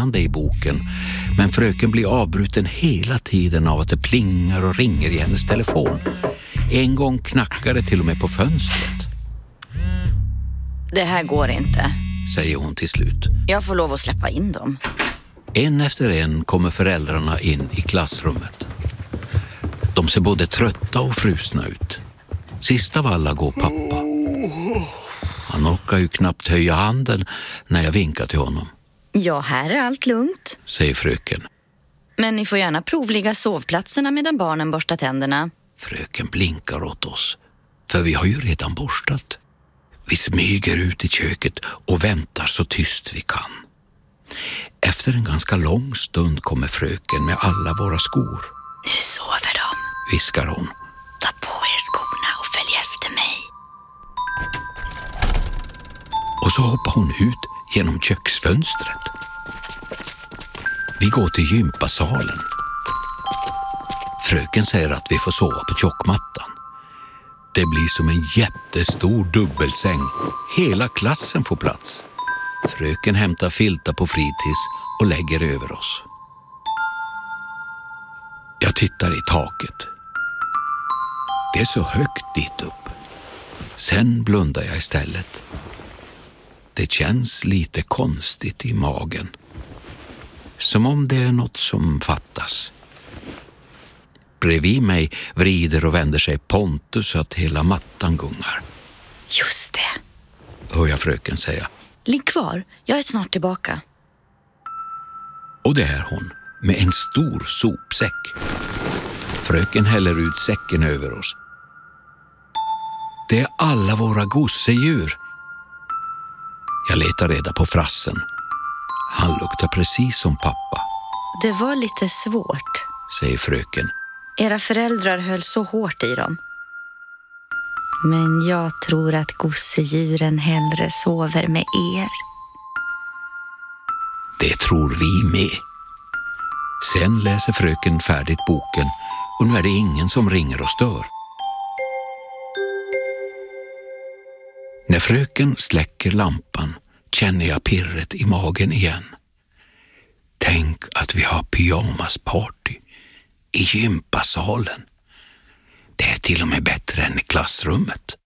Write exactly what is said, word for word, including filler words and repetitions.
spännande i boken, men fröken blir avbruten hela tiden av att det plingar och ringer i hennes telefon. En gång knackar det till och med på fönstret. Det här går inte, säger hon till slut. Jag får lov att släppa in dem. En efter en kommer föräldrarna in i klassrummet. De ser både trötta och frusna ut. Sist av alla går pappa. Han orkar ju knappt höja handen när jag vinkar till honom. Ja, här är allt lugnt, säger fröken. Men ni får gärna provliga sovplatserna medan barnen borstar tänderna. Fröken blinkar åt oss, för vi har ju redan borstat. Vi smyger ut i köket och väntar så tyst vi kan. Efter en ganska lång stund kommer fröken med alla våra skor. Nu sover de, viskar hon. Ta på er skorna och följ efter mig. Och så hoppar hon ut genom köksfönstret. Vi går till gympasalen. Fröken säger att vi får sova på tjockmattan. Det blir som en jättestor dubbelsäng. Hela klassen får plats. Fröken hämtar filtar på fritids och lägger över oss. Jag tittar i taket. Det är så högt dit upp. Sen blundar jag istället. Det känns lite konstigt i magen. Som om det är något som fattas. Bredvid mig vrider och vänder sig Pontus så att hela mattan gungar. Just det, hör jag fröken säga. Ligg kvar, jag är snart tillbaka. Och det är hon, med en stor sopsäck. Fröken häller ut säcken över oss. Det är alla våra gosedjur. Jag letar reda på frassen. Han luktar precis som pappa. Det var lite svårt, säger fröken. Era föräldrar höll så hårt i dem. Men jag tror att gosedjuren hellre sover med er. Det tror vi med. Sen läser fröken färdigt boken och nu är det ingen som ringer och stör. När fröken släcker lampan känner jag pirret i magen igen. Tänk att vi har pyjamasparty i gympasalen. Det är till och med bättre än i klassrummet.